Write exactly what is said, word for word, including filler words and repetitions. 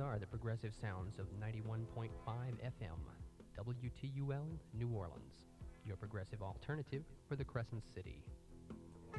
are the progressive sounds of ninety-one point five F M, W T U L, New Orleans, your progressive alternative for the Crescent City.